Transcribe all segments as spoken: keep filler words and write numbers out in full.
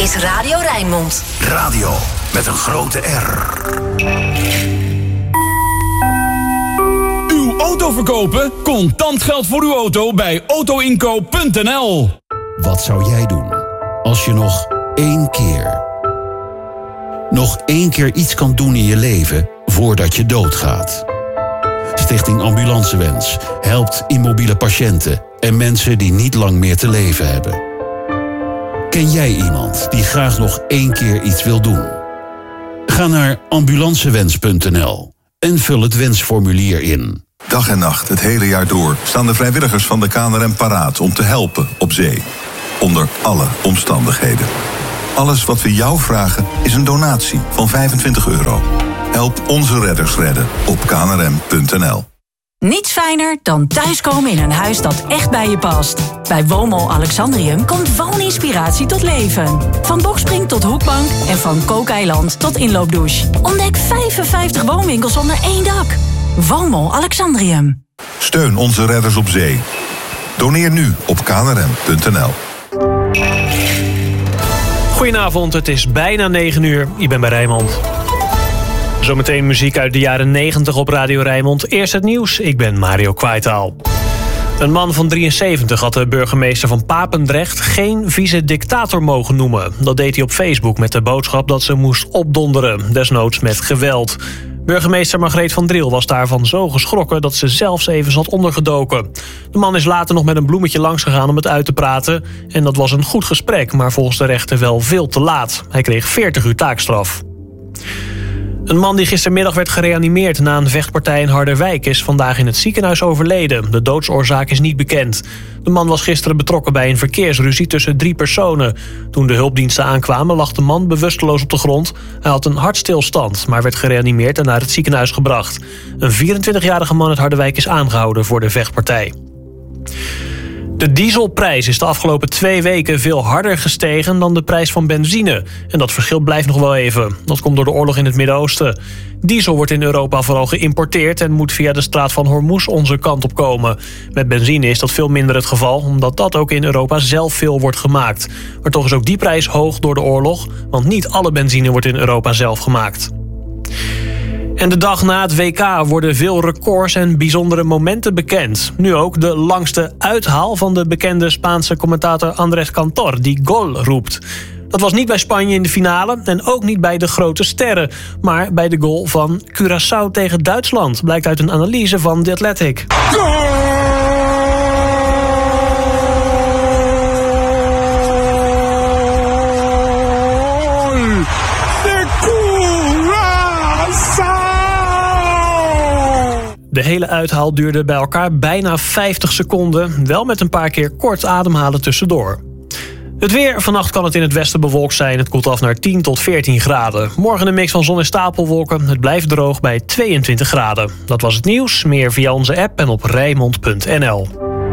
is Radio Rijnmond. Radio met een grote R. Uw auto verkopen? Contant geld voor uw auto bij autoinkoop punt n l. Wat zou jij doen als je nog één keer... nog één keer iets kan doen in je leven voordat je doodgaat? Stichting Ambulancewens helpt immobiele patiënten en mensen die niet lang meer te leven hebben. Ken jij iemand die graag nog één keer iets wil doen? Ga naar ambulancewens punt n l en vul het wensformulier in. Dag en nacht, het hele jaar door, staan de vrijwilligers van de K N R M paraat om te helpen op zee. Onder alle omstandigheden. Alles wat we jou vragen is een donatie van vijfentwintig euro. Help onze redders redden op k n r m punt n l. Niets fijner dan thuiskomen in een huis dat echt bij je past. Bij Woonmol Alexandrium komt wooninspiratie tot leven. Van bokspring tot hoekbank en van kookeiland tot inloopdouche. Ontdek vijfenvijftig woonwinkels onder één dak. Woonmol Alexandrium. Steun onze redders op zee. Doneer nu op k n r m punt n l. Goedenavond, het is bijna negen uur. Ik ben bij Rijnmond. Zometeen muziek uit de jaren negentig op Radio Rijnmond. Eerst het nieuws, ik ben Mario Kwaitaal. Een man van drieënzeventig had de burgemeester van Papendrecht geen vieze dictator mogen noemen. Dat deed hij op Facebook met de boodschap dat ze moest opdonderen, desnoods met geweld. Burgemeester Margreet van Driel was daarvan zo geschrokken dat ze zelfs even zat ondergedoken. De man is later nog met een bloemetje langsgegaan om het uit te praten. En dat was een goed gesprek, maar volgens de rechter wel veel te laat. Hij kreeg veertig uur taakstraf. Een man die gistermiddag werd gereanimeerd na een vechtpartij in Harderwijk is vandaag in het ziekenhuis overleden. De doodsoorzaak is niet bekend. De man was gisteren betrokken bij een verkeersruzie tussen drie personen. Toen de hulpdiensten aankwamen lag de man bewusteloos op de grond. Hij had een hartstilstand, maar werd gereanimeerd en naar het ziekenhuis gebracht. Een vierentwintigjarige man uit Harderwijk is aangehouden voor de vechtpartij. De dieselprijs is de afgelopen twee weken veel harder gestegen dan de prijs van benzine. En dat verschil blijft nog wel even. Dat komt door de oorlog in het Midden-Oosten. Diesel wordt in Europa vooral geïmporteerd en moet via de straat van Hormuz onze kant op komen. Met benzine is dat veel minder het geval, omdat dat ook in Europa zelf veel wordt gemaakt. Maar toch is ook die prijs hoog door de oorlog, want niet alle benzine wordt in Europa zelf gemaakt. En de dag na het W K worden veel records en bijzondere momenten bekend. Nu ook de langste uithaal van de bekende Spaanse commentator Andrés Cantor, die goal roept. Dat was niet bij Spanje in de finale en ook niet bij de grote sterren, maar bij de goal van Curaçao tegen Duitsland, blijkt uit een analyse van The Athletic. De hele uithaal duurde bij elkaar bijna vijftig seconden. Wel met een paar keer kort ademhalen tussendoor. Het weer. Vannacht kan het in het westen bewolkt zijn. Het koelt af naar tien tot veertien graden. Morgen een mix van zon en stapelwolken. Het blijft droog bij tweeëntwintig graden. Dat was het nieuws. Meer via onze app en op rijnmond punt n l.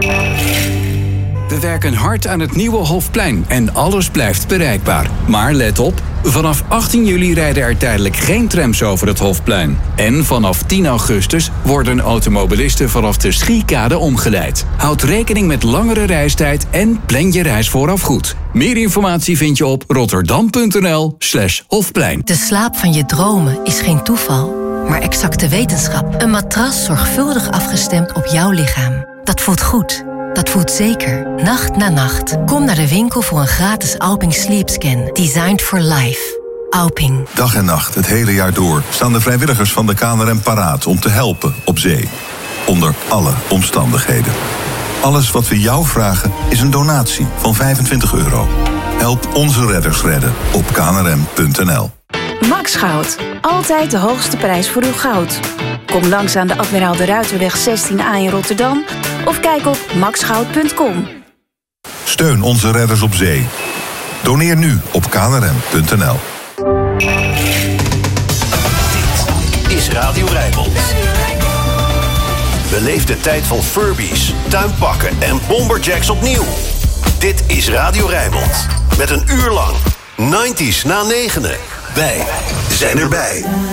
We werken hard aan het nieuwe Hofplein en alles blijft bereikbaar. Maar let op, vanaf achttien juli rijden er tijdelijk geen trams over het Hofplein. En vanaf tien augustus worden automobilisten vanaf de Schiekade omgeleid. Houd rekening met langere reistijd en plan je reis vooraf goed. Meer informatie vind je op rotterdam punt n l slash Hofplein. De slaap van je dromen is geen toeval, maar exacte wetenschap. Een matras zorgvuldig afgestemd op jouw lichaam. Dat voelt goed. Dat voelt zeker. Nacht na nacht. Kom naar de winkel voor een gratis Alping Sleep Scan. Designed for life. Alping. Dag en nacht, het hele jaar door, staan de vrijwilligers van de K N R M paraat om te helpen op zee. Onder alle omstandigheden. Alles wat we jou vragen is een donatie van vijfentwintig euro. Help onze redders redden op k n r m punt n l. Max Goud. Altijd de hoogste prijs voor uw goud. Kom langs aan de Admiraal de Ruiterweg zestien A in Rotterdam of kijk op max goud punt com. Steun onze redders op zee. Doneer nu op k n r m punt n l. Dit is Radio Rijnmond. Beleef de tijd van Furbies, tuinpakken en bomberjacks opnieuw. Dit is Radio Rijnmond. Met een uur lang nineties na negenen. Wij zijn erbij.